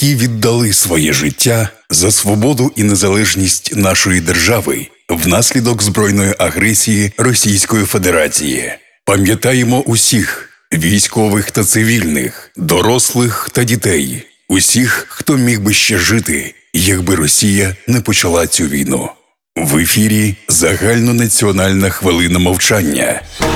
які віддали своє життя за свободу і незалежність нашої держави внаслідок збройної агресії Російської Федерації. Пам'ятаємо усіх військових та цивільних, дорослих та дітей, усіх, хто міг би ще жити, якби Росія не почала цю війну. В ефірі загальнонаціональна хвилина мовчання.